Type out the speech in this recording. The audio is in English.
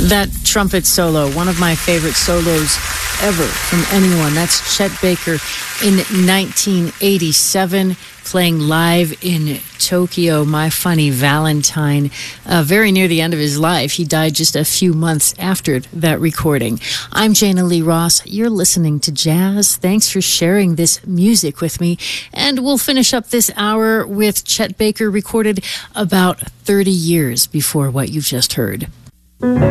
That trumpet solo, one of my favorite solos ever from anyone. That's Chet Baker in 1987, playing live in Tokyo, My Funny Valentine, very near the end of his life. He died just a few months after that recording. I'm Jana Lee Ross. You're listening to Jazz. Thanks for sharing this music with me. And we'll finish up this hour with Chet Baker, recorded about 30 years before what you've just heard.